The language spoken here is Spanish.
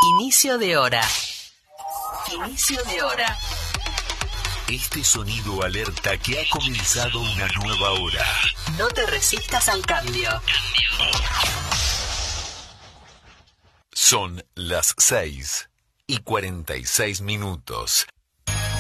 Inicio de hora. Inicio de hora. Este sonido alerta que ha comenzado una nueva hora. No te resistas al cambio. Son las 6:46.